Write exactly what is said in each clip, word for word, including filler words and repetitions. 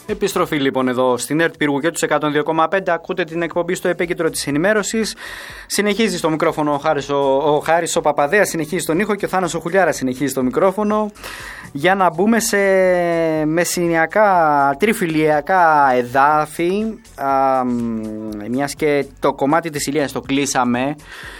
Επιστροφή λοιπόν εδώ στην ΕΡΤ Πύργου και τους εκατόν δύο κόμμα πέντε. Ακούτε την εκπομπή στο επίκεντρο της ενημέρωσης. Συνεχίζει στο μικρόφωνο ο Χάρης ο, ο, Χάρης ο Παπαδέας, συνεχίζει στον ήχο και ο Θάνος ο Χουλιάρας συνεχίζει στο μικρόφωνο. Για να μπούμε σε μεσηνιακά, τριφυλιακά εδάφη, α, μιας και το κομμάτι της Ηλίας το κλείσαμε.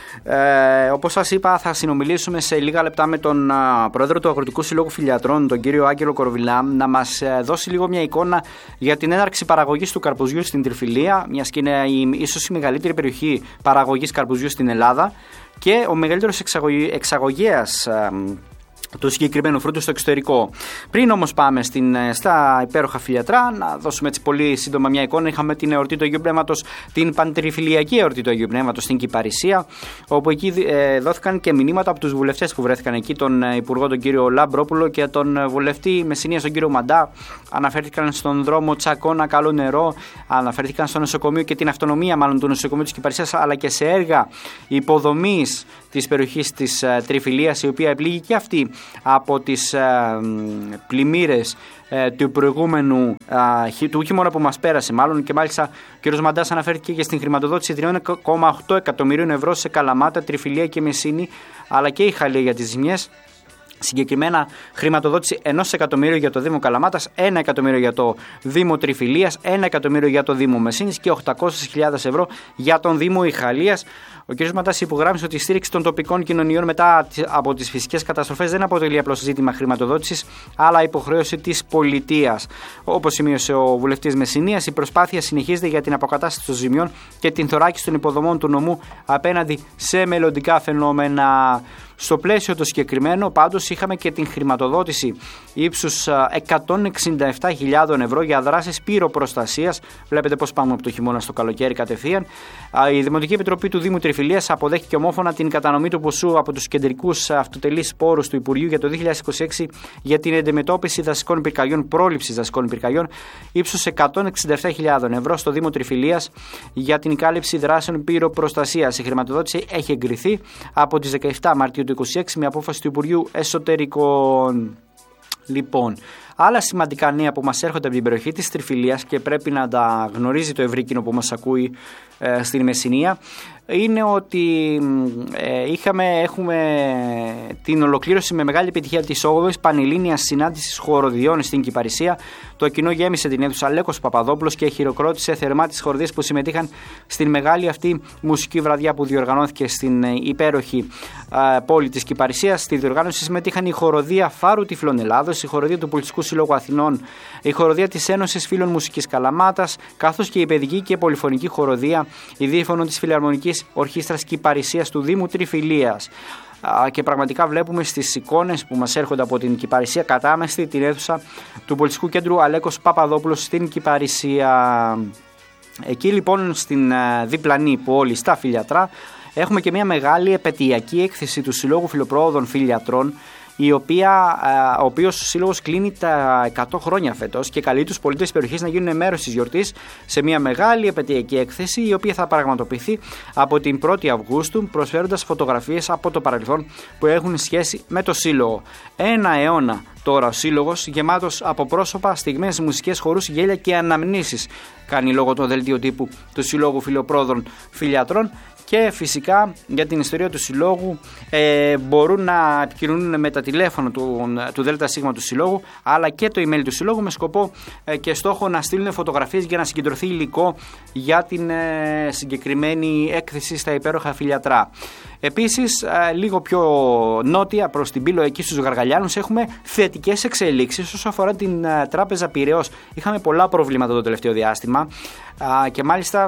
Ε, όπως σας είπα, θα συνομιλήσουμε σε λίγα λεπτά με τον α, πρόεδρο του Αγροτικού Συλλόγου Φιλιατρών, τον κύριο Άγγελο Κοροβιλά, να μας ε, δώσει λίγο μια εικόνα για την έναρξη παραγωγής του καρπουζιού στην Τριφυλία, μιας και είναι η, ίσως η μεγαλύτερη περιοχή παραγωγής καρπουζιού στην Ελλάδα και ο μεγαλύτερος εξαγωγ, εξαγωγέας ε, του συγκεκριμένου φρούτου στο εξωτερικό. Πριν όμως πάμε στην, στα υπέροχα Φιλιατρά, να δώσουμε έτσι πολύ σύντομα μια εικόνα. Είχαμε την εορτή του Αγίου Πνεύματος, την παντριφυλιακή εορτή του Αγίου Πνεύματος στην Κυπαρισία, όπου εκεί ε, δόθηκαν και μηνύματα από τους βουλευτές που βρέθηκαν εκεί, τον Υπουργό τον κύριο Λαμπρόπουλο και τον βουλευτή Μεσσηνίας τον κύριο Μαντά. Αναφέρθηκαν στον δρόμο Τσακώνα Καλό Νερό, αναφέρθηκαν στο νοσοκομείο και την αυτονομία μάλλον του νοσοκομείου της Κυπαρισίας, αλλά και σε έργα υποδομής της περιοχής της uh, Τριφυλίας, η οποία επλήγει και αυτή από τις uh, πλημμύρες uh, του προηγούμενου, uh, του χειμώνα που μας πέρασε μάλλον, και μάλιστα ο κ. Μαντάς αναφέρθηκε και στην χρηματοδότηση τριών κόμμα οκτώ εκατομμυρίων ευρώ σε Καλαμάτα, Τριφυλία και Μεσσήνη, αλλά και η Χαλία για τις ζημιές. Συγκεκριμένα χρηματοδότηση ενός εκατομμύριου για το Δήμο Καλαμάτας, ένα εκατομμύριο για το Δήμο Τριφυλίας, ένα εκατομμύριο για το Δήμο Μεσσήνης και οκτακόσιες χιλιάδες ευρώ για τον Δήμο Ιχαλίας. Ο κ. Μαντάς υπογράμμισε ότι η στήριξη των τοπικών κοινωνιών μετά από τις φυσικές καταστροφές δεν αποτελεί απλώς ζήτημα χρηματοδότησης, αλλά υποχρέωση της πολιτείας. Όπως σημείωσε ο βουλευτής Μεσσηνίας, η προσπάθεια συνεχίζεται για την αποκατάσταση των ζημιών και την θωράκιση των υποδομών του νομού απέναντι σε μελλοντικά φαινόμενα. Στο πλαίσιο το συγκεκριμένο, πάντως, είχαμε και την χρηματοδότηση ύψους εκατόν εξήντα επτά χιλιάδες ευρώ για δράσεις πυροπροστασίας. Βλέπετε πώς πάμε από το χειμώνα στο καλοκαίρι κατευθείαν. Η Δημοτική Επιτροπή του Δήμου Τριφυλίας αποδέχθηκε ομόφωνα την κατανομή του ποσού από τους κεντρικούς αυτοτελείς πόρους του Υπουργείου για το δύο χιλιάδες είκοσι έξι για την αντιμετώπιση δασικών πυρκαγιών, πρόληψης δασικών πυρκαγιών, ύψους εκατόν εξήντα επτά χιλιάδες ευρώ στο Δήμο Τριφυλίας για την κάλυψη δράσεων πυροπροστασίας. Η χρηματοδότηση έχει εγκριθεί από τις δεκαεπτά Μαρτίου του είκοσι έξι με απόφαση του Υπουργείου Εσωτερικών. Λοιπόν, άλλα σημαντικά νέα που μας έρχονται από την περιοχή της Τριφυλίας και πρέπει να τα γνωρίζει το ευρύ κοινό που μας ακούει ε, στην Μεσσηνία, είναι ότι ε, είχαμε, έχουμε την ολοκλήρωση με μεγάλη επιτυχία της όγδοης Πανελλήνιας Συνάντησης Χοροδιών στην Κυπαρισία. Το κοινό γέμισε την αίθουσα Λέκος Παπαδόπουλος και χειροκρότησε θερμά τις χοροδίες που συμμετείχαν στην μεγάλη αυτή μουσική βραδιά που διοργανώθηκε στην υπέροχη ε, πόλη της Κυπαρισίας. Στη διοργάνωση συμμετείχαν η χοροδία Φάρου Τυφλών Ελλάδος, η χοροδία του Πολιτιστικού Συλλόγου Αθηνών, η χοροδία της Ένωσης Φίλων Μουσικής Καλαμάτας, καθώς και η παιδική και πολυφωνική χοροδία, η δίφωνο της Φιλαρμονικής Ορχήστρας Κυπαρισίας του Δήμου Τριφυλίας. Και πραγματικά βλέπουμε στις εικόνες που μας έρχονται από την Κυπαρισία κατάμεστη την αίθουσα του Πολιτιστικού Κέντρου Αλέκος Παπαδόπουλος στην Κυπαρισία. Εκεί λοιπόν στην διπλανή πόλη στα Φιλιατρά έχουμε και μια μεγάλη επετειακή έκθεση του Συλλόγου Φιλοπροόδων Φιλιατρών, η οποία, ο οποίος ο Σύλλογος κλείνει τα εκατό χρόνια φέτος και καλεί τους πολίτες της περιοχής να γίνουν μέρος της γιορτής σε μια μεγάλη επετειακή έκθεση, η οποία θα πραγματοποιηθεί από την πρώτη Αυγούστου, προσφέροντας φωτογραφίες από το παρελθόν που έχουν σχέση με το Σύλλογο. Ένα αιώνα τώρα ο Σύλλογος, γεμάτος από πρόσωπα, στιγμές, μουσικές, χορούς, γέλια και αναμνήσεις, κάνει λόγο το δελτίο τύπου του Συλλόγου Φιλοπρόοδων Φιλιατρών. Και φυσικά για την ιστορία του Συλλόγου ε, μπορούν να επικοινωνούν με τα τηλέφωνα του, του ΔΣ του Συλλόγου, αλλά και το email του Συλλόγου, με σκοπό ε, και στόχο να στείλουν φωτογραφίες για να συγκεντρωθεί υλικό για την ε, συγκεκριμένη έκθεση στα υπέροχα Φιλιατρά. Επίσης, ε, λίγο πιο νότια προς την Πύλο, εκεί στους Γαργαλιάνους, έχουμε θετικές εξελίξεις όσο αφορά την ε, Τράπεζα Πειραιώς. Είχαμε πολλά προβλήματα το τελευταίο διάστημα ε, και μάλιστα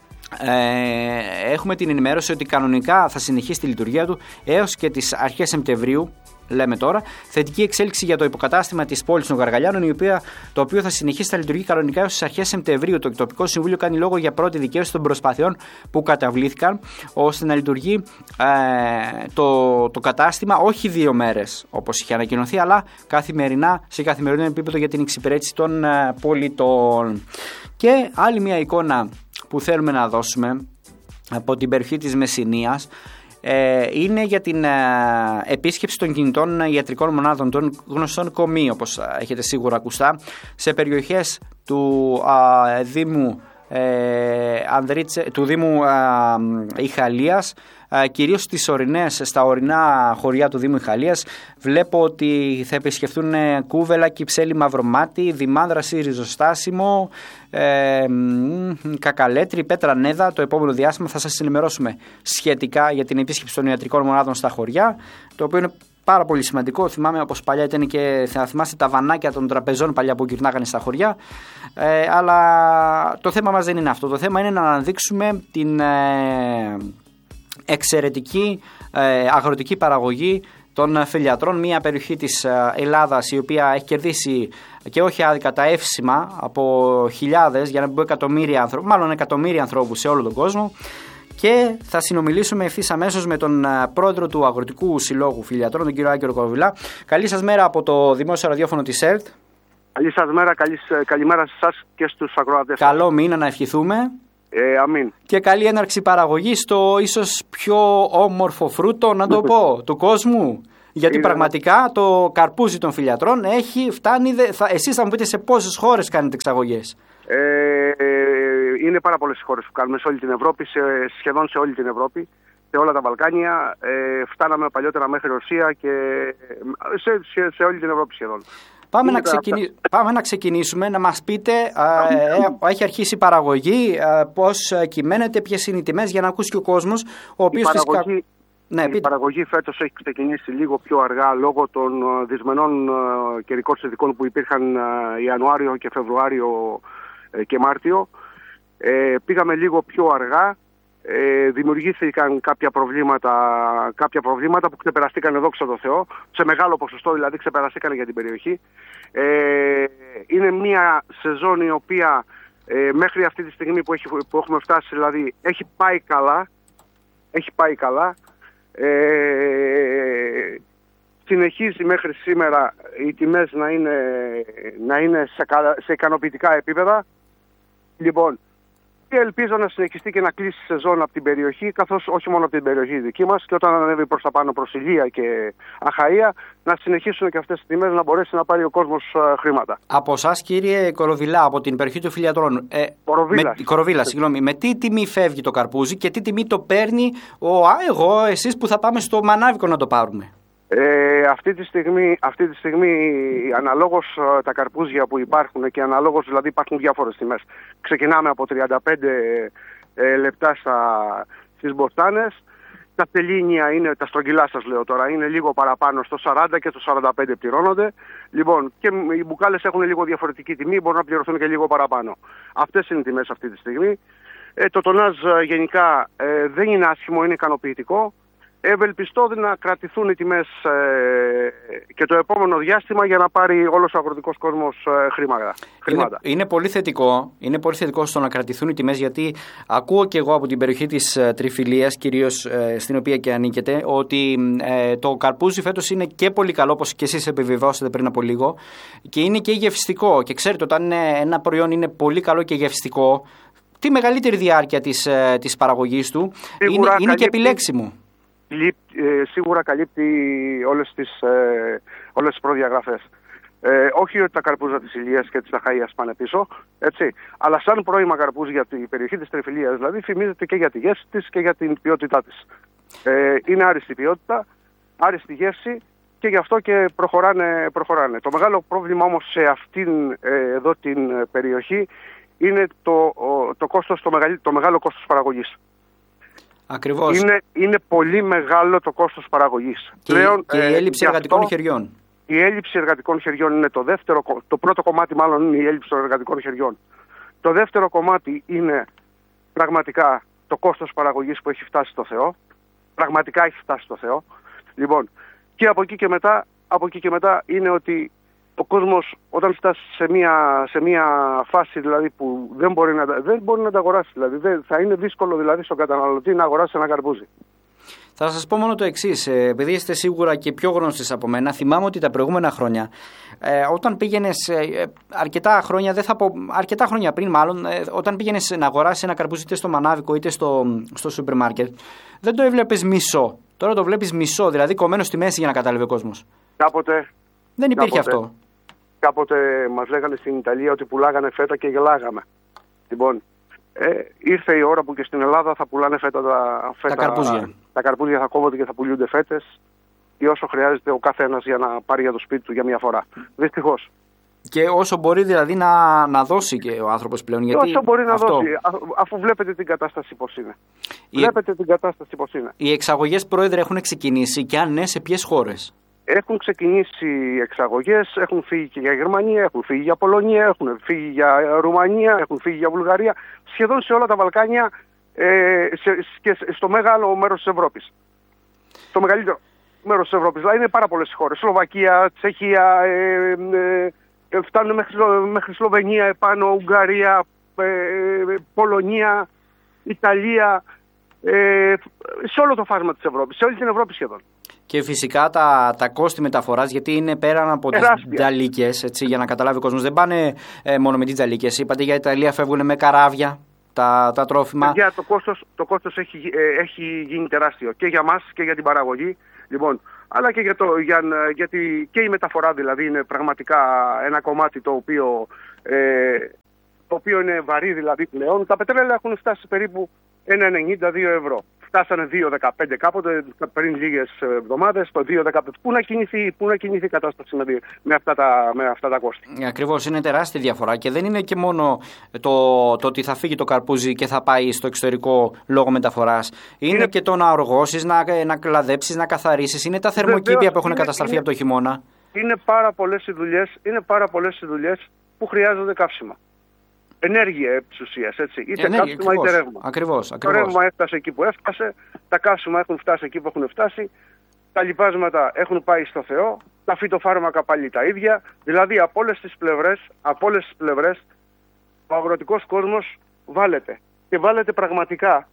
Ε, έχουμε την ενημέρωση ότι κανονικά θα συνεχίσει τη λειτουργία του έως και τις αρχές Σεπτεμβρίου, λέμε τώρα. Θετική εξέλιξη για το υποκατάστημα της πόλης των Γαργαλιάνων, η οποία, το οποίο θα συνεχίσει να λειτουργεί κανονικά έως τις αρχές Σεπτεμβρίου. Το τοπικό συμβούλιο κάνει λόγο για πρώτη δικαίωση των προσπαθειών που καταβλήθηκαν ώστε να λειτουργεί ε, το, το κατάστημα όχι δύο μέρες όπως είχε ανακοινωθεί, αλλά καθημερινά, σε καθημερινό επίπεδο για την εξυπηρέτηση των ε, πολιτών. Και άλλη μια εικόνα που θέλουμε να δώσουμε από την περιοχή της Μεσσηνίας ε, είναι για την ε, επίσκεψη των κινητών ιατρικών μονάδων, των γνωστών κομί, όπως έχετε σίγουρα ακουστά, σε περιοχές του α, Δήμου, ε, Ανδρίτσε, του Δήμου α, Ιχαλίας, α, κυρίως στις ορεινές, στα ορεινά χωριά του Δήμου Ιχαλίας. Βλέπω ότι θα επισκεφτούν Κούβελα, Κυψέλη, Μαυρομάτι, Δημάνδραση, Ριζοστάσιμο, ε, Κακαλέτρη, Πέτρα Νέδα. Το επόμενο διάστημα θα σας ενημερώσουμε σχετικά για την επίσκεψη των ιατρικών μονάδων στα χωριά, το οποίο είναι πάρα πολύ σημαντικό. Θυμάμαι όπως παλιά ήταν και θα θυμάστε τα βανάκια των τραπεζών παλιά που γυρνάγανε στα χωριά. Ε, αλλά το θέμα μας δεν είναι αυτό. Το θέμα είναι να αναδείξουμε την ε, εξαιρετική ε, αγροτική παραγωγή των φελιατρών, μια περιοχή της Ελλάδας η οποία έχει κερδίσει και όχι άδικα τα εύσημα από χιλιάδες, για να μην πω εκατομμύρια ανθρώπους, μάλλον εκατομμύρια ανθρώπους σε όλο τον κόσμο. Και θα συνομιλήσουμε ευθύς αμέσως με τον πρόεδρο του Αγροτικού Συλλόγου Φελιατρών, τον κύριο Άγγελο Κοροβιλά. Καλή σας μέρα από το Δημόσιο Ραδιόφωνο της ΕΡΤ. Καλή σας μέρα, καλή, καλημέρα σε εσάς και στους ακροατές. Καλό μήνα να ευχηθούμε. Ε, αμήν. Και καλή έναρξη παραγωγής στο ίσως πιο όμορφο φρούτο, να το πω, του κόσμου. Γιατί είναι, πραγματικά το καρπούζι των φελιατρών έχει φτάνει. Θα, εσείς θα μου πείτε σε πόσες χώρες κάνετε εξαγωγές. Ε, είναι πάρα πολλές οι χώρες που κάνουμε σε όλη την Ευρώπη, σε, σχεδόν σε όλη την Ευρώπη, σε όλα τα Βαλκάνια. Ε, φτάναμε παλιότερα μέχρι Ρωσία και σε, σε, σε όλη την Ευρώπη σχεδόν. Πάμε να, ξεκινη... Πάμε να ξεκινήσουμε, να μας πείτε, α, ε, έχει αρχίσει η παραγωγή, α, πώς κυμαίνεται, ποιες είναι οι τιμές, για να ακούσει και ο κόσμος, ο οποίος η παραγωγή, φυσικά... Ναι, η πείτε. παραγωγή φέτος έχει ξεκινήσει λίγο πιο αργά λόγω των δυσμενών uh, καιρικών συνθηκών που υπήρχαν uh, Ιανουάριο και Φεβρουάριο uh, και Μάρτιο. Ε, πήγαμε λίγο πιο αργά. Ε, δημιουργήθηκαν κάποια προβλήματα, κάποια προβλήματα που ξεπεραστήκαν, δόξα τω Θεώ, σε μεγάλο ποσοστό δηλαδή ξεπεραστήκαν για την περιοχή. Ε, είναι μια σεζόν η οποία ε, μέχρι αυτή τη στιγμή που, έχει, που έχουμε φτάσει δηλαδή έχει πάει καλά. Έχει πάει καλά. Ε, συνεχίζει μέχρι σήμερα οι τιμές να είναι, να είναι σε, σε ικανοποιητικά επίπεδα. Λοιπόν, και ελπίζω να συνεχιστεί και να κλείσει η σεζόν από την περιοχή, καθώς όχι μόνο από την περιοχή δική μας, και όταν ανέβει προς τα πάνω προς Ηλία και Αχαΐα, να συνεχίσουν και αυτές τις τιμές, να μπορέσει να πάρει ο κόσμος uh, χρήματα. Από εσάς, κύριε Κοροβιλά, από την περιοχή των Φελιατρών, ε, Κοροβίλας. με, Κοροβίλα, συγγνώμη, με τι τιμή φεύγει το καρπούζι και τι τιμή το παίρνει ο α, εγώ, εσείς που θα πάμε στο Μανάβικο να το πάρουμε? Ε, αυτή τη στιγμή, αυτή τη στιγμή αναλόγως uh, τα καρπούζια που υπάρχουν και αναλόγως δηλαδή υπάρχουν διάφορες τιμές. Ξεκινάμε από τριάντα πέντε ε, λεπτά στα, στις μποστάνες. Τα τελίνια είναι, τα στρογγυλά σας λέω τώρα, είναι λίγο παραπάνω, στο σαράντα και στο σαράντα πέντε πληρώνονται. Λοιπόν, και οι μπουκάλες έχουν λίγο διαφορετική τιμή, μπορούν να πληρωθούν και λίγο παραπάνω. Αυτές είναι οι τιμές αυτή τη στιγμή. Ε, το τονάζ γενικά ε, δεν είναι άσχημο, είναι ικανοποιητικό. Ευελπιστώ να κρατηθούν οι τιμές ε, και το επόμενο διάστημα για να πάρει όλος ο αγροτικός κόσμος ε, χρήματα. Είναι, είναι, πολύ θετικό, είναι πολύ θετικό στο να κρατηθούν οι τιμές, γιατί ακούω και εγώ από την περιοχή της ε, Τριφυλίας, κυρίως ε, στην οποία και ανήκετε, ότι ε, το καρπούζι φέτος είναι και πολύ καλό, όπως και εσείς επιβεβαιώσατε πριν από λίγο, και είναι και γευστικό. Και ξέρετε, όταν είναι, ένα προϊόν είναι πολύ καλό και γευστικό, τη μεγαλύτερη διάρκεια της, ε, της παραγωγής του είναι, είναι και επιλέξιμο. Σίγουρα καλύπτει όλες τις, ε, όλες τις προδιαγραφές. Ε, όχι ότι τα καρπούζα της Ηλίας και της Αχαΐας πάνε πίσω, έτσι, αλλά σαν πρώιμα καρπούζι για την περιοχή της Τριφυλίας, δηλαδή φημίζεται και για τη γεύση της και για την ποιότητά της. Ε, είναι άριστη ποιότητα, άριστη γεύση και γι' αυτό και προχωράνε. προχωράνε. Το μεγάλο πρόβλημα όμως σε αυτήν ε, εδώ την περιοχή είναι το, το, κόστος, το, μεγαλ, το μεγάλο κόστος παραγωγής. Ακριβώς. Είναι, είναι πολύ μεγάλο το κόστος παραγωγής. Και, Πλέον, και η έλλειψη ε, εργατικών αυτό, χεριών. Η έλλειψη εργατικών χεριών είναι το δεύτερο. Το πρώτο κομμάτι μάλλον είναι η έλλειψη των εργατικών χεριών. Το δεύτερο κομμάτι είναι πραγματικά το κόστος παραγωγής που έχει φτάσει στο Θεό. Πραγματικά έχει φτάσει στο Θεό. Λοιπόν, και από εκεί και μετά, από εκεί και μετά είναι ότι ο κόσμος όταν φτάσει σε μια, σε μια φάση δηλαδή που δεν μπορεί να, δεν μπορεί να τα αγοράσει. Δηλαδή, δεν, θα είναι δύσκολο δηλαδή στον καταναλωτή να αγοράσει ένα καρπούζι. Θα σας πω μόνο το εξής, επειδή είστε σίγουρα και πιο γνώστες από μένα. Θυμάμαι ότι τα προηγούμενα χρόνια, ε, όταν πήγαινες ε, αρκετά χρόνια, δεν θα πω, αρκετά χρόνια πριν μάλλον, ε, όταν πήγαινες να αγοράσεις ένα καρπούζι είτε στο Μανάβικο είτε στο, στο σούπερ μάρκετ, δεν το έβλεπες μισό. Τώρα το βλέπεις μισό, δηλαδή κομμένο στη μέση για να κατάλαβε ο κόσμος. Κάποτε. Δεν υπήρχε κάποτε, αυτό. Κάποτε μας λέγανε στην Ιταλία ότι πουλάγανε φέτα και γελάγαμε. Λοιπόν, ε, ήρθε η ώρα που και στην Ελλάδα θα πουλάνε φέτα τα, φέτα, τα καρπούζια. Τα καρπούζια θα κόβονται και θα πουλούνται φέτες ή όσο χρειάζεται ο καθένας για να πάρει για το σπίτι του για μια φορά. Δυστυχώς. Και όσο μπορεί δηλαδή να, να δώσει και ο άνθρωπος πλέον. Γιατί όσο μπορεί να αυτό... δώσει, α, αφού βλέπετε την κατάσταση πώς είναι. Η... Βλέπετε την κατάσταση πώς είναι. Οι εξαγωγές, Πρόεδρε, έχουν ξεκινήσει και αν ναι, σε ποιες χώρες? Έχουν ξεκινήσει εξαγωγές, έχουν φύγει και για Γερμανία, έχουν φύγει για Πολωνία, έχουν φύγει για Ρουμανία, έχουν φύγει για Βουλγαρία. Σχεδόν σε όλα τα Βαλκάνια ε, σε, και στο μεγάλο μέρος της Ευρώπης. Το μεγαλύτερο μέρος της Ευρώπης. Δηλαδή είναι πάρα πολλές χώρες. Σλοβακία, Τσεχία, ε, ε, φτάνουν μέχρι, μέχρι Σλοβενία, επάνω, Ουγγαρία, ε, Πολωνία, Ιταλία, ε, σε όλο το φάσμα της Ευρώπης, σε όλη την Ευρώπη σχεδόν. Και φυσικά τα, τα κόστη μεταφοράς, γιατί είναι πέραν από τις τζαλίκες, έτσι, για να καταλάβει ο κόσμος. Δεν πάνε ε, μόνο με τις τζαλίκες. Είπατε για Ιταλία φεύγουν με καράβια τα, τα τρόφιμα. Για το κόστος, το κόστος έχει, ε, έχει γίνει τεράστιο και για μας και για την παραγωγή. Λοιπόν, αλλά και, για το, για, γιατί και η μεταφορά δηλαδή είναι πραγματικά ένα κομμάτι το οποίο, ε, το οποίο είναι βαρύ δηλαδή πλέον. Τα πετρέλαια έχουν φτάσει περίπου ένα ενενήντα δύο ευρώ. Φτάσανε δύο δεκαπέντε κάποτε πριν λίγες εβδομάδες, το δύο δεκαπέντε. Πού να κινηθεί, πού να κινηθεί η κατάσταση με, με, αυτά τα, με αυτά τα κόστη. Ακριβώς, είναι τεράστια διαφορά και δεν είναι και μόνο το, το ότι θα φύγει το καρπούζι και θα πάει στο εξωτερικό λόγω μεταφοράς. Είναι, είναι... και το να οργώσεις, να, να κλαδέψεις, να καθαρίσεις. Είναι τα θερμοκήπια Βεβαίως, που έχουν είναι, καταστραφεί είναι, από το χειμώνα. Είναι πάρα πολλές οι δουλειές, είναι πάρα πολλές οι δουλειές που χρειάζονται καύσιμα. Ενέργεια επί της ουσίας, έτσι. Είτε Ενέργεια, καύσιμα είτε ρεύμα. Ακριβώς, ακριβώς. Το ρεύμα έφτασε εκεί που έφτασε, τα καύσιμα έχουν φτάσει εκεί που έχουν φτάσει, τα λιπάσματα έχουν πάει στο Θεό, τα φυτοφάρμακα πάλι τα ίδια. Δηλαδή από όλες τις πλευρές, από όλες τις πλευρές, ο αγροτικός κόσμος βάλετε. Και βάλετε πραγματικά.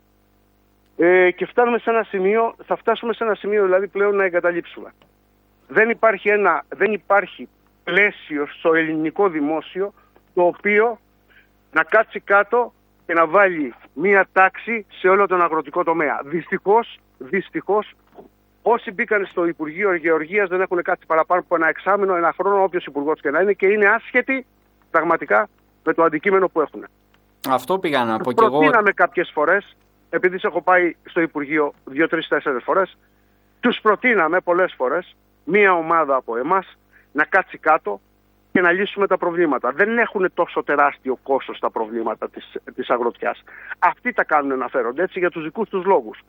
Ε, και φτάνουμε σε ένα σημείο, θα φτάσουμε σε ένα σημείο δηλαδή πλέον να εγκαταλείψουμε. Δεν υπάρχει, ένα, δεν υπάρχει πλαίσιο στο ελληνικό δημόσιο το οποίο να κάτσει κάτω και να βάλει μία τάξη σε όλο τον αγροτικό τομέα. Δυστυχώς, δυστυχώς, όσοι μπήκαν στο Υπουργείο Γεωργίας δεν έχουν κάτσει παραπάνω από ένα εξάμηνο, ένα χρόνο, όποιος υπουργός και να είναι, και είναι άσχετοι πραγματικά με το αντικείμενο που έχουν. Αυτό πήγα να πω και εγώ. Προτείναμε κάποιες φορές, επειδή έχω πάει στο Υπουργείο δύο, τρεις, τέσσερις φορές, τους προτείναμε πολλές φορές μία ομάδα από εμάς να κάτσει κάτω και να λύσουμε τα προβλήματα. Δεν έχουν τόσο τεράστιο κόστος τα προβλήματα της, της αγροτιάς. Αυτοί τα κάνουν να φέρονται έτσι για τους δικούς τους λόγους.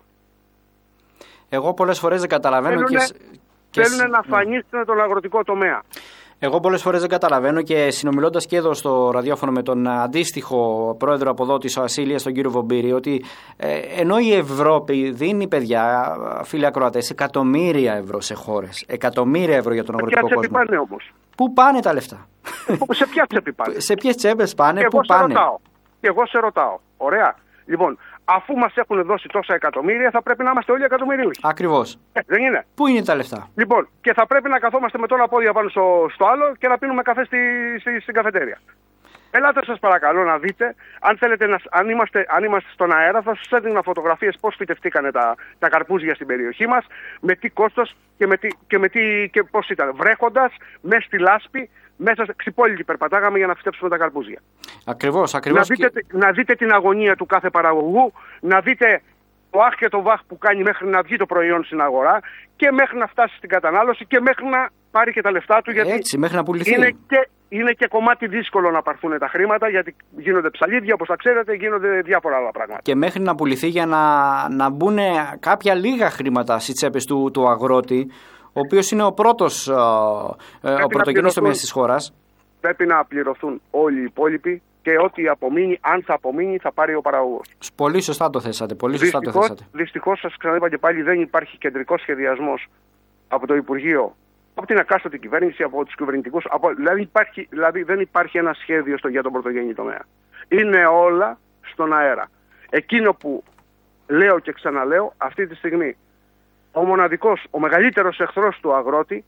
Εγώ πολλές φορές δεν καταλαβαίνω θέλουνε, και... Θέλουν να φανίσουν τον αγροτικό τομέα. Εγώ πολλές φορές δεν καταλαβαίνω και συνομιλώντας και εδώ στο ραδιόφωνο με τον αντίστοιχο πρόεδρο από εδώ της Ασίλειας, τον κύριο Βομπύρη, ότι ε, ενώ η Ευρώπη δίνει, παιδιά, φίλοι ακροατές, εκατομμύρια ευρώ σε χώρες. Εκατομμύρια ευρώ για τον αγροτικό κόσμο. Ποια τσέπη πάνε όμως? Πού πάνε τα λεφτά? Σε ποια τσέπη πάνε? Σε ποιες τσέπες πάνε, και πού πάνε? Ρωτάω. Και εγώ σε ρωτάω. Ωραία. Λοιπόν, αφού μας έχουν δώσει τόσα εκατομμύρια, θα πρέπει να είμαστε όλοι εκατομμυρίουχοι. Ακριβώς. Ε, δεν είναι? Πού είναι τα λεφτά? Λοιπόν, και θα πρέπει να καθόμαστε με τόνα πόδια πάνω στο, στο άλλο και να πίνουμε καφέ στη, στη, στην καφετέρια. Ελάτε σας παρακαλώ να δείτε, αν θέλετε να, αν, είμαστε, αν είμαστε στον αέρα, θα σας έδεινα φωτογραφίες πώς φυτευτήκανε τα, τα καρπούζια στην περιοχή μας, με τι κόστος και, με τι, και, με τι, και πώς ήταν. Βρέχοντας, μέσα στη λάσπη, μέσα σε ξυπόλυτη περπατάγαμε για να φυτέψουμε τα καρπούζια. Ακριβώς, ακριβώς. Να δείτε, και... να δείτε την αγωνία του κάθε παραγωγού, να δείτε το άχ και το βάχ που κάνει μέχρι να βγει το προϊόν στην αγορά και μέχρι να φτάσει στην κατανάλωση και μέχρι να πάρει και τα λεφτά του. Γιατί έτσι, μέχρι να πουληθεί. Είναι και, είναι και κομμάτι δύσκολο να πάρθουν τα χρήματα, γιατί γίνονται ψαλίδια, όπως τα ξέρετε, γίνονται διάφορα άλλα πράγματα. Και μέχρι να πουληθεί για να, να μπουν κάποια λίγα χρήματα στις τσέπες του, του αγρότη, ο οποίος είναι ο πρώτος, ο πρωτογενής τομέας της χώρας. Πρέπει να πληρωθούν όλοι οι υπόλοιποι και ό,τι απομείνει, αν θα απομείνει, θα πάρει ο παραγωγός. Πολύ σωστά το θέσατε. Πολύ σωστά δυστυχώς, το θέσατε. Δυστυχώς, σας ξαναείπα και πάλι, δεν υπάρχει κεντρικός σχεδιασμός από το Υπουργείο, από την εκάστοτε κυβέρνηση, από τους κυβερνητικούς. Από, δηλαδή, υπάρχει, δηλαδή δεν υπάρχει ένα σχέδιο στο, για τον πρωτογενή τομέα. Είναι όλα στον αέρα. Εκείνο που λέω και ξαναλέω, αυτή τη στιγμή ο μοναδικός, ο μεγαλύτερος εχθρός του αγρότη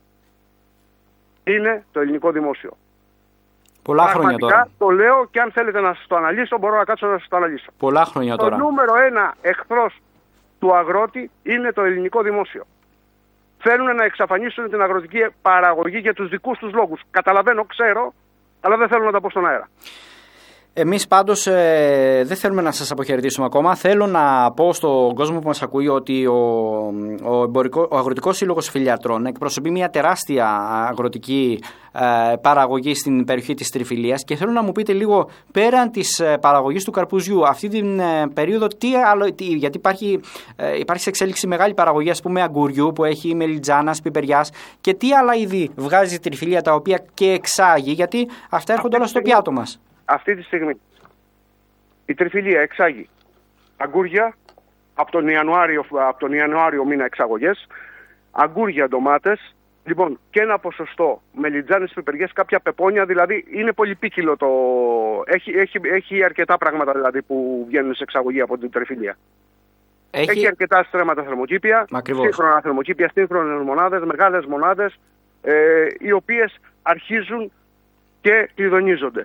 είναι το ελληνικό δημόσιο. Πολλά χρόνια τώρα. Το λέω και αν θέλετε να σας το αναλύσω, μπορώ να κάτσω να σας το αναλύσω. Πολλά χρόνια τώρα. Το νούμερο ένα εχθρός του αγρότη είναι το ελληνικό δημόσιο. θέλουν να εξαφανίσουν την αγροτική παραγωγή για τους δικούς τους λόγους. Καταλαβαίνω, ξέρω, αλλά δεν θέλω να τα πω στον αέρα. Εμείς πάντως ε, δεν θέλουμε να σας αποχαιρετήσουμε ακόμα. Θέλω να πω στον κόσμο που μας ακούει ότι ο, ο, εμπορικό, ο Αγροτικός Σύλλογος Φιλιατρών εκπροσωπεί μια τεράστια αγροτική ε, παραγωγή στην περιοχή της Τριφυλίας και θέλω να μου πείτε λίγο πέραν της ε, παραγωγής του καρπουζιού αυτή την ε, περίοδο τι άλλο, τι, γιατί υπάρχει, ε, υπάρχει σε εξέλιξη μεγάλη παραγωγή ας πούμε αγκουριού που έχει μελιτζάνας, πιπεριάς και τι άλλα είδη βγάζει η Τριφυλία τα οποία και εξάγει γιατί αυτά έρχονται όλα στο πιάτο μας. Αυτή τη στιγμή η Τριφυλία εξάγει αγκούρια από τον Ιανουάριο, από τον Ιανουάριο μήνα εξαγωγές, αγκούρια, ντομάτες, λοιπόν και ένα ποσοστό μελιτζάνες, πιπεριές, κάποια πεπόνια, δηλαδή είναι πολυπίκυλο το... Έχει, έχει, έχει αρκετά πράγματα δηλαδή που βγαίνουν σε εξαγωγή από την Τριφυλία. Έχει, έχει αρκετά στρέμματα θερμοκήπια, σύγχρονα θερμοκήπια, σύγχρονες μονάδες, μεγάλες μονάδες, ε, οι οποίες αρχίζουν και κλειδονίζονται.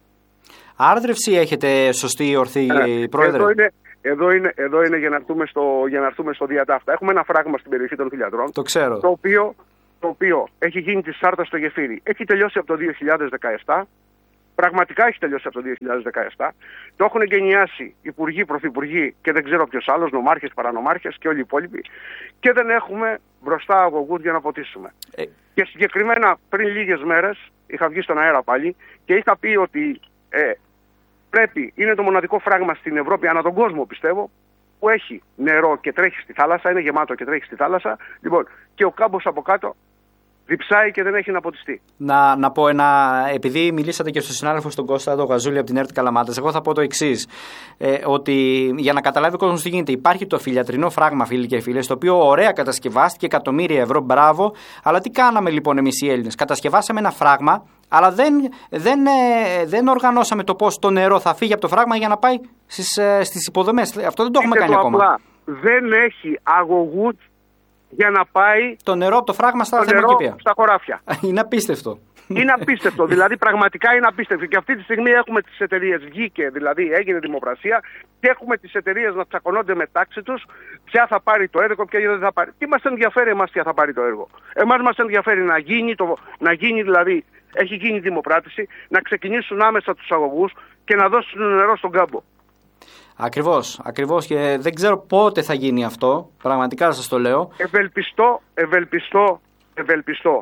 Άρδρευση έχετε σωστή ορθή, ε, πρόεδρε. Εδώ είναι, εδώ είναι, εδώ είναι για, να έρθουμε στο, για να έρθουμε στο διατάφτα. Έχουμε ένα φράγμα στην περιοχή των Φιλιατρών. Το ξέρω. Το οποίο, το οποίο έχει γίνει τη σάρτα στο γεφύρι. Έχει τελειώσει από το δύο χιλιάδες δεκαεπτά. Πραγματικά έχει τελειώσει από το δύο χιλιάδες δεκαεπτά. Το έχουν εγκαινιάσει υπουργοί, πρωθυπουργοί και δεν ξέρω ποιος άλλος, νομάρχες, παρανομάρχες και όλοι οι υπόλοιποι. Και δεν έχουμε μπροστά αγωγούς για να ποτίσουμε. Ε... Και συγκεκριμένα πριν λίγες μέρες είχα βγει στον αέρα πάλι και είχα πει ότι. Ε, Πρέπει, είναι το μοναδικό φράγμα στην Ευρώπη, ανά τον κόσμο πιστεύω, που έχει νερό και τρέχει στη θάλασσα, είναι γεμάτο και τρέχει στη θάλασσα. Λοιπόν, και ο κάμπος από κάτω διψάει και δεν έχει να ποτιστεί. Να, να πω ένα, επειδή μιλήσατε και στον συνάδελφο στον Κώστα τον Γαζούλη από την ΕΡΤ Καλαμάτας, εγώ θα πω το εξής. Ε, ότι για να καταλάβει ο κόσμος τι γίνεται, υπάρχει το φιλιατρινό φράγμα, φίλοι και φίλες, το οποίο ωραία κατασκευάστηκε, εκατομμύρια ευρώ, μπράβο. Αλλά τι κάναμε λοιπόν εμείς οι Έλληνες? Κατασκευάσαμε ένα φράγμα, αλλά δεν, δεν, ε, δεν οργανώσαμε το πώς το νερό θα φύγει από το φράγμα για να πάει στις, ε, στις υποδομές. Αυτό δεν το έχουμε κάνει ακόμα. Απλά. Δεν έχει αγωγούς για να πάει το νερό από το φράγμα στα θερμοκήπια. Στα χωράφια. Είναι απίστευτο. Είναι απίστευτο. Δηλαδή, πραγματικά είναι απίστευτο. Και αυτή τη στιγμή έχουμε τις εταιρείες, βγήκε, δηλαδή έγινε δημοπρασία, και έχουμε τις εταιρείες να τσακωνόνται μεταξύ τους ποια θα πάρει το έργο, ποια δεν θα πάρει. Τι μας ενδιαφέρει εμάς ποια θα πάρει το έργο? Εμάς μας ενδιαφέρει να γίνει, το, να γίνει δηλαδή, έχει γίνει δημοπράτηση, να ξεκινήσουν άμεσα τους αγωγούς και να δώσουν νερό στον κάμπο. Ακριβώς, ακριβώς και δεν ξέρω πότε θα γίνει αυτό, πραγματικά σας το λέω. Ευελπιστώ, ευελπιστώ, ευελπιστώ.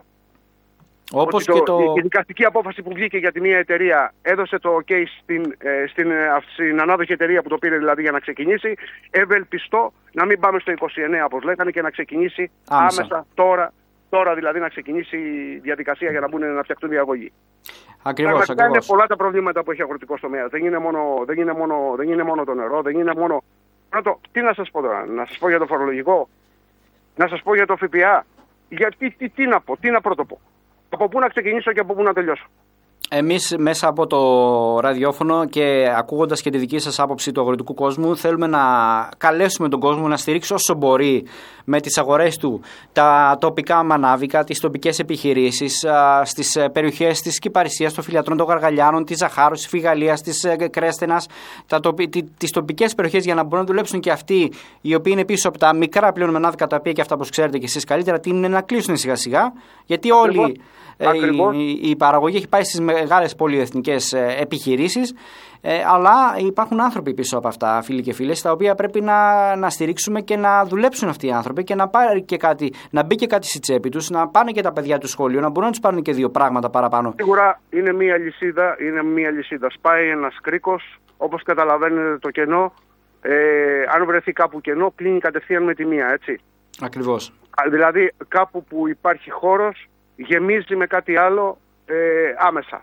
Όπως το, και το... Η δικαστική απόφαση που βγήκε για τη μία εταιρεία έδωσε το OK στην, ε, στην, ε, στην ανάδοχη εταιρεία που το πήρε δηλαδή για να ξεκινήσει. Ευελπιστώ να μην πάμε στο είκοσι εννέα όπως λέγανε και να ξεκινήσει άμεσα, άμεσα τώρα, τώρα δηλαδή να ξεκινήσει η διαδικασία για να μπουν να φτιαχτούν οι αγωγοί. Ακριβώς, ακριβώς. Είναι πολλά τα προβλήματα που έχει αγροτικός τομέας. Δεν είναι μόνο, δεν είναι μόνο, δεν είναι μόνο το νερό, δεν είναι μόνο... Πρώτο, τι να σας πω τώρα, να σας πω για το φορολογικό, να σας πω για το ΦΠΑ, γιατί τι, τι να πω, τι να πρωτοπώ. Από πού να ξεκινήσω και από πού να τελειώσω. Εμείς μέσα από το ραδιόφωνο και ακούγοντας και τη δική σας άποψη του αγροτικού κόσμου θέλουμε να καλέσουμε τον κόσμο να στηρίξει όσο μπορεί με τις αγορές του τα τοπικά μανάβικα, τις τοπικές επιχειρήσεις στις περιοχές της Κυπαρισίας, των Φιλιατρών, των Γαργαλιάνων, της Ζαχάρους, της Φιγαλίας, της Κρέστενας, τα τοπι... τις τοπικές περιοχές για να μπορούν να δουλέψουν και αυτοί οι οποίοι είναι πίσω από τα μικρά πλέον μανάβικα τα οποία και αυτά όπως ξέρετε και εσείς καλύτερα τι είναι να κλείσουν σιγά σιγά γιατί όλοι... Ε, η, η παραγωγή έχει πάει στις μεγάλες πολυεθνικές ε, επιχειρήσεις ε, αλλά υπάρχουν άνθρωποι πίσω από αυτά, φίλοι και φίλες, τα οποία πρέπει να, να στηρίξουμε και να δουλέψουν αυτοί οι άνθρωποι και να, πάρει και κάτι, να μπει και κάτι στη τσέπη τους, να πάνε και τα παιδιά του σχολείου, να μπορούν να τους πάρουν και δύο πράγματα παραπάνω. Σίγουρα είναι μία λυσίδα, είναι μία λυσίδα. Σπάει ένας κρίκος, όπως καταλαβαίνετε το κενό, ε, αν βρεθεί κάπου κενό, κλείνει κατευθείαν με τη μία, έτσι. Ακριβώς. Δηλαδή κάπου που υπάρχει χώρος, γεμίζει με κάτι άλλο ε, άμεσα.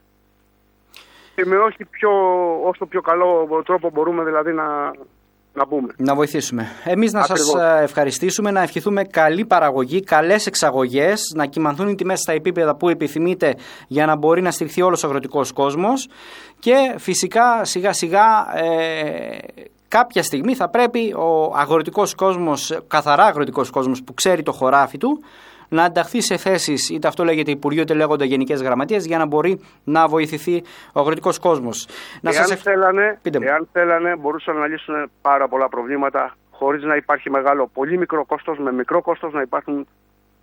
Και με όχι πιο, όσο πιο καλό τρόπο μπορούμε δηλαδή να, να μπούμε. Να βοηθήσουμε. Εμείς να Ακριβώς. σας ευχαριστήσουμε, να ευχηθούμε καλή παραγωγή, καλές εξαγωγές, να κυμανθούν οι τιμές στα επίπεδα που επιθυμείτε για να μπορεί να στηριχθεί όλος ο αγροτικός κόσμος και φυσικά σιγά σιγά... Ε, κάποια στιγμή θα πρέπει ο αγροτικός κόσμος, καθαρά αγροτικός κόσμος που ξέρει το χωράφι του, να ανταχθεί σε θέσεις, είτε αυτό λέγεται Υπουργείο, είτε λέγονται Γενικές Γραμματείες, για να μπορεί να βοηθηθεί ο αγροτικός κόσμος. Να εάν, σας... θέλανε, εάν θέλανε, μπορούσαν να λύσουν πάρα πολλά προβλήματα, χωρίς να υπάρχει μεγάλο, πολύ μικρό κόστος, με μικρό κόστος να υπάρχουν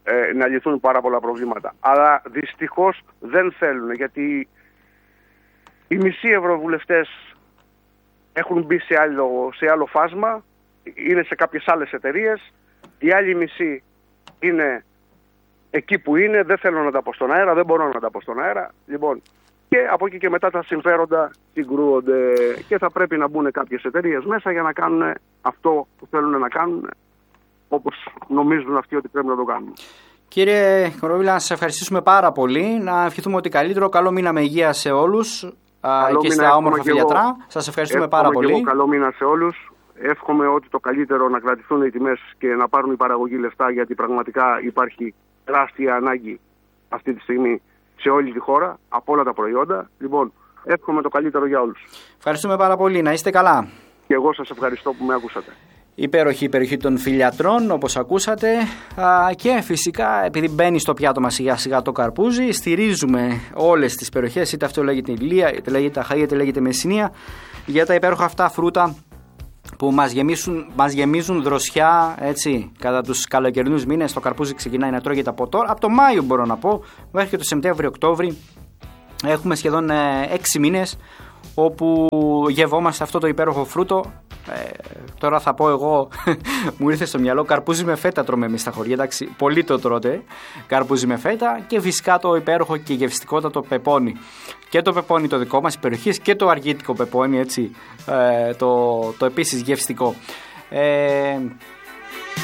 ε, να λυθούν πάρα πολλά προβλήματα. Αλλά δυστυχώς δεν θέλουν, γιατί οι μισοί ευρωβουλευτές έχουν μπει σε άλλο, σε άλλο φάσμα, είναι σε κάποιες άλλες εταιρείες, οι άλλοι μισοί είναι εκεί που είναι, δεν θέλω να τα πω στον αέρα, δεν μπορώ να τα πω στον αέρα. Λοιπόν, και από εκεί και μετά τα συμφέροντα συγκρούονται και θα πρέπει να μπουν κάποιες εταιρείες μέσα για να κάνουν αυτό που θέλουν να κάνουν, όπως νομίζουν αυτοί ότι πρέπει να το κάνουν. Κύριε Κοροβίλα, να σας ευχαριστήσουμε πάρα πολύ. Να ευχηθούμε ότι καλύτερο. Καλό μήνα με υγεία σε όλους καλό και στα όμορφα φιλιατρά. Σας ευχαριστούμε πάρα πολύ. Και εγώ καλό μήνα σε όλους. Εύχομαι ότι το καλύτερο να κρατηθούν οι τιμές και να πάρουν η παραγωγή λεφτά, γιατί πραγματικά υπάρχει τεράστια ανάγκη αυτή τη στιγμή σε όλη τη χώρα, από όλα τα προϊόντα. Λοιπόν, εύχομαι το καλύτερο για όλους. Ευχαριστούμε πάρα πολύ. Να είστε καλά. Και εγώ σας ευχαριστώ που με ακούσατε. Υπέροχη η περιοχή των φιλιατρών, όπως ακούσατε. Α, και φυσικά, επειδή μπαίνει στο πιάτο μας σιγά σιγά το καρπούζι, στηρίζουμε όλες τις περιοχές, είτε αυτό λέγεται Ηλία, είτε λέγεται Αχαΐα, είτε λέγεται Μεσσηνία, για τα υπέροχα αυτά φρούτα που μας γεμίζουν, μας γεμίζουν δροσιά, έτσι, κατά τους καλοκαιρινούς μήνες. Το καρπούζι ξεκινάει να τρώγεται από τώρα, από το Μάιο μπορώ να πω, μέχρι και το Σεπτέμβριο-Οκτώβρη. Έχουμε σχεδόν έξι μήνες όπου γευόμαστε αυτό το υπέροχο φρούτο. Ε, τώρα θα πω εγώ, μου ήρθε στο μυαλό, καρπούζι με φέτα τρώμε εμείς στα χωριά, εντάξει, πολύ το τρώτε, καρπούζι με φέτα, και φυσικά το υπέροχο και γευστικότατο πεπόνι. Και το πεπόνι το δικό μας περιοχής και το αργίτικο πεπόνι, έτσι, ε, το, το επίσης γευστικό. Ε,